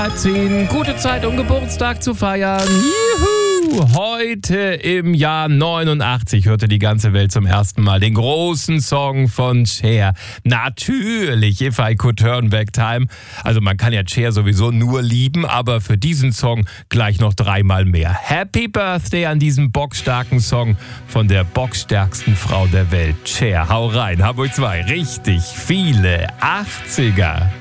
10. Gute Zeit, um Geburtstag zu feiern. Juhu! Heute im Jahr 89 hörte die ganze Welt zum ersten Mal den großen Song von Cher. Natürlich, If I Could Turn Back Time. Also man kann ja Cher sowieso nur lieben, aber für diesen Song gleich noch 3-mal mehr. Happy Birthday an diesem bockstarken Song von der bockstärksten Frau der Welt, Cher. Hau rein, Hamburg 2. Richtig viele 80er.